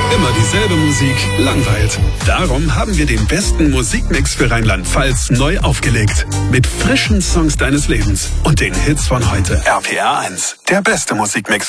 Immer dieselbe Musik langweilt. Darum haben wir den besten Musikmix für Rheinland-Pfalz neu aufgelegt. Mit frischen Songs deines Lebens und den Hits von heute. RPR 1, der beste Musikmix.